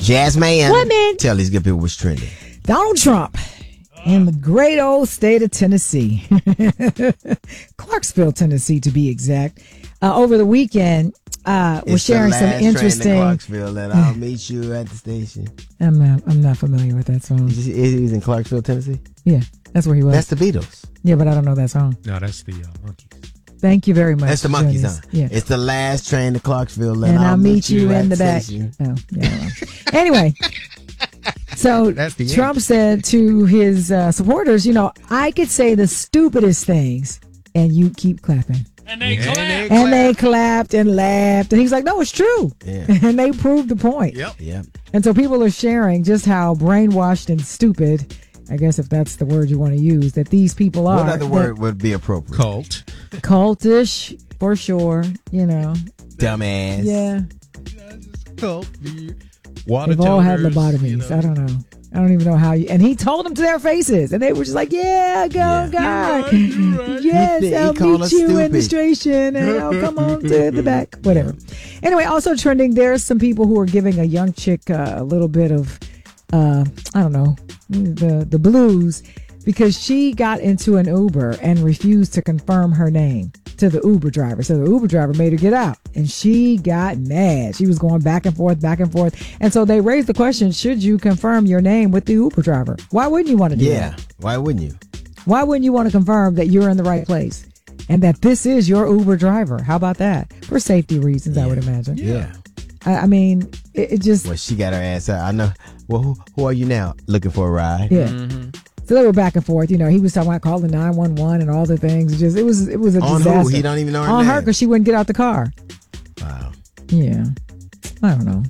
Jasmine. What, man? Tell these good people what's trending. Donald Trump in the great old state of Tennessee, Clarksville, Tennessee, to be exact, over the weekend was sharing some interesting. Clarksville, and I'll meet you at the station. I'm not familiar with that song. He's in Clarksville, Tennessee. Yeah, that's where he was. That's the Beatles. Yeah, but I don't know that song. No, that's the Monkees. Thank you very much. That's the Monkees, huh? Yeah. It's the last train to Clarksville, and I'll meet you in the back. Oh, yeah. Anyway. So Trump said to his supporters, I could say the stupidest things and you keep clapping. And they clapped. And they clapped and laughed. And he's like, no, it's true. Yeah. And they proved the point. Yep. And so people are sharing just how brainwashed and stupid, I guess if that's the word you want to use, that these people are. What other word would be appropriate? Cultish, for sure, Dumbass. Yeah. Cult. They've all had lobotomies. I don't know. I don't even know how you. And he told them to their faces, and they were just like, "Yeah, go, guy. Right. Yes, I'll meet you in the station, and I'll come on to the back, whatever." Anyway, also trending. There's some people who are giving a young chick a little bit of, I don't know, the blues because she got into an Uber and refused to confirm her name to the Uber driver. So the Uber driver made her get out, and she got mad. She was going back and forth. And so they raised the question, should you confirm your name with the Uber driver? Why wouldn't you want to do that? Yeah, why wouldn't you? Why wouldn't you want to confirm that you're in the right place and that this is your Uber driver? How about that? For safety reasons, I would imagine. Yeah. I mean, it just... Well, she got her ass out. I know. Well, who are you now? Looking for a ride? Yeah. Mm-hmm. So they were back and forth. He was talking about calling 911 and all the things. It was a disaster. On who? He don't even know her name. On her because she wouldn't get out the car. Wow. Yeah. I don't know.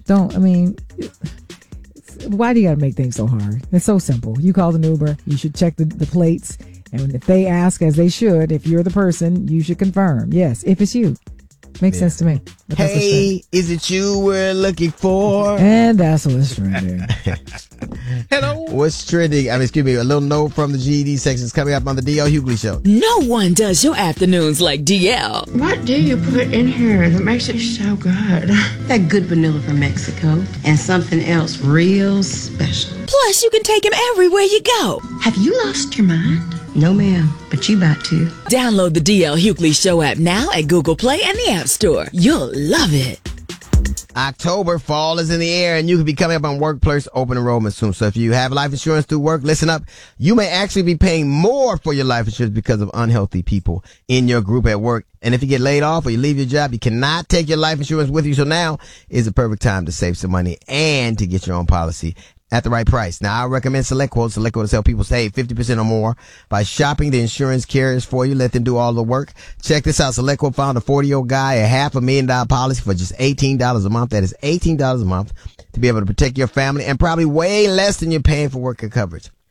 Why do you got to make things so hard? It's so simple. You called an Uber. You should check the plates. And if they ask, as they should, if you're the person, you should confirm. Yes, if it's you. Makes sense to me. Hey, is it you we're looking for? And that's what's trending. Hello. What's trending? Excuse me, a little note from the GED section is coming up on the DL Hughley Show. No one does your afternoons like DL. What do you put in here that makes it so good? That good vanilla from Mexico and something else real special. Plus, you can take him everywhere you go. Have you lost your mind? No, ma'am, but you about to. Download the DL Hughley Show app now at Google Play and the App Store. You'll love it. October, fall is in the air, and you could be coming up on Workplace open enrollment soon. So if you have life insurance through work, listen up. You may actually be paying more for your life insurance because of unhealthy people in your group at work. And if you get laid off or you leave your job, you cannot take your life insurance with you. So now is the perfect time to save some money and to get your own policy at the right price. Now, I recommend SelectQuote. SelectQuote has helped people save 50% or more by shopping the insurance carriers for you. Let them do all the work. Check this out. SelectQuote found a 40-year-old guy a $500,000 policy for just $18 a month. That is $18 a month to be able to protect your family and probably way less than you're paying for worker coverage.